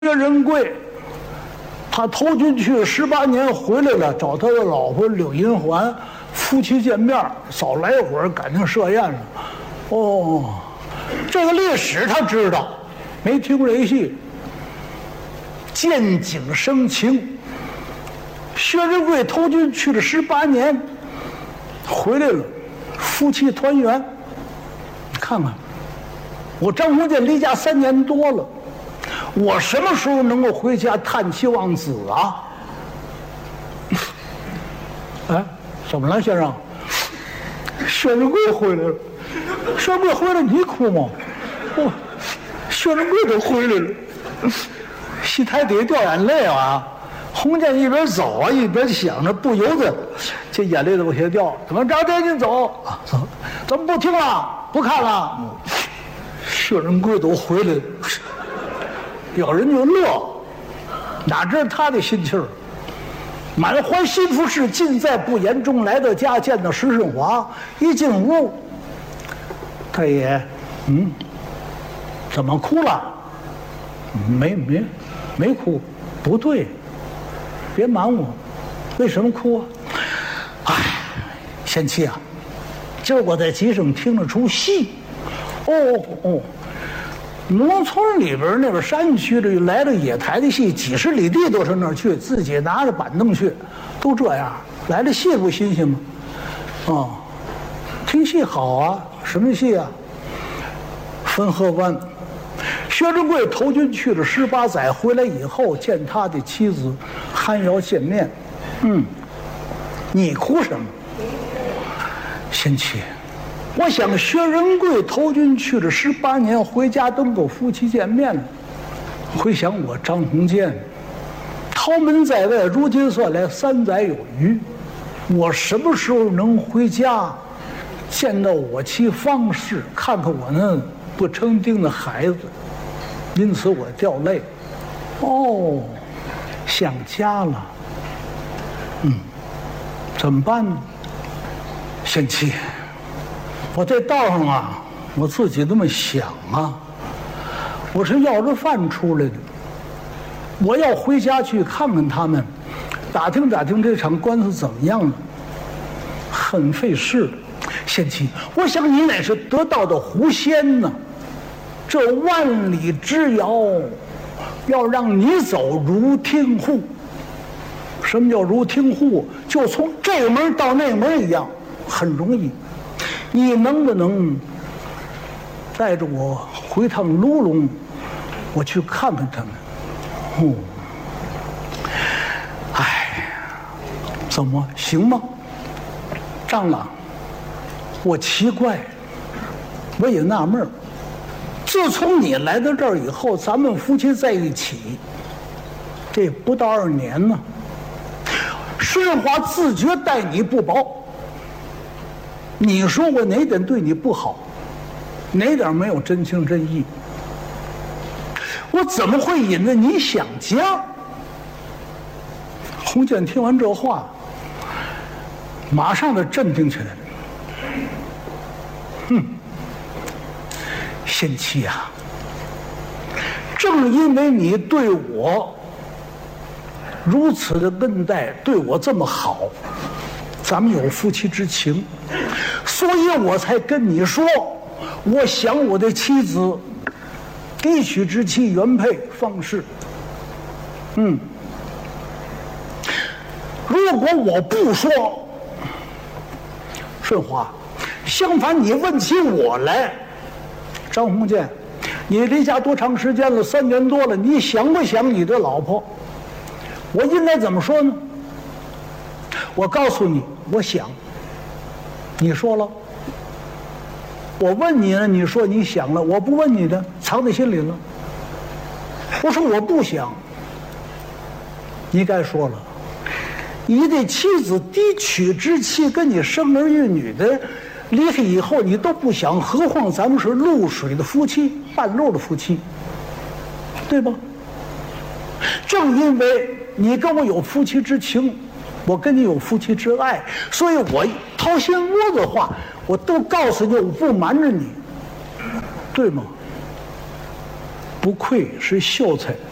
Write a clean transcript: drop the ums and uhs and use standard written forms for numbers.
薛仁贵，他投军去18年回来了，找他的老婆柳银环，夫妻见面，早来一会儿感情设宴了。哦，这个历史他知道，没听过这戏。见景生情，薛仁贵投军去了18年，回来了，夫妻团圆。你看看，我张鸿渐离家3年多了。我什么时候能够回家探妻望子啊？哎，怎么了，先生？薛仁贵回来了。薛仁贵回来，你哭吗？哦，薛仁贵都回来了，戏台底下掉眼泪啊！鸿渐一边走啊，一边想着，不由得这眼泪都往下掉。怎么着？赶紧走啊！走，怎么不听了？不看了？薛仁贵都回来了。有人就乐，哪知道他的心气儿？满怀心腹事，尽在不言中。来到家，见到石顺华，一进屋，太爷，怎么哭了？没哭，不对，别瞒我，为什么哭啊？哎，贤妻啊，今儿我在集上听了出戏，哦。农村里边那边山区里来了野台的戏，几十里地都上那儿去，自己拿着板凳去，都这样。来了戏不新鲜吗？哦，听戏好啊，什么戏啊？汾河湾。薛仁贵投军去了18载，回来以后见他的妻子，寒窑见面。你哭什么？贤妻。我想薛仁贵投军去了18年，回家都够夫妻见面了。回想我张鸿渐，逃门在外，如今算来3载有余。我什么时候能回家，见到我妻方氏，看看我那不成丁的孩子？因此我掉泪。哦，想家了。怎么办呢？贤妻。我这道上啊，我自己这么想啊，我是要着饭出来的，我要回家去看看他们，打听打听这场官司怎么样了，很费事。贤妻，我想你乃是得道的狐仙呢，这万里之遥，要让你走如听户。什么叫如听户？就从这个门到那个门一样，很容易。你能不能带着我回趟卢龙，我去看看他们？怎么行吗？张郎，我奇怪，我也纳闷儿。自从你来到这儿以后，咱们夫妻在一起，这不到2年呢。石润华自觉待你不薄。你说我哪点对你不好，哪点没有真情真意？我怎么会引得你想家？鸿渐听完这话，马上就镇定起来了。贤妻啊，正因为你对我如此的恩待，对我这么好，咱们有夫妻之情，所以我才跟你说，我想我的妻子，嫡娶之妻原配方氏。如果我不说，顺华，相反你问起我来，张鸿渐，你离家多长时间了？3年多了，你想不想你的老婆？我应该怎么说呢？我告诉你，我想。你说了，我问你呢，你说你想了，我不问你的，藏在心里了。我说我不想，你该说了，你的妻子嫡娶之妻跟你生儿育女的，离开以后你都不想，何况咱们是露水的夫妻，半路的夫妻，对吧？正因为你跟我有夫妻之情，我跟你有夫妻之爱，所以我掏心窝子话我都告诉你，我不瞒着你，对吗？不愧是秀才。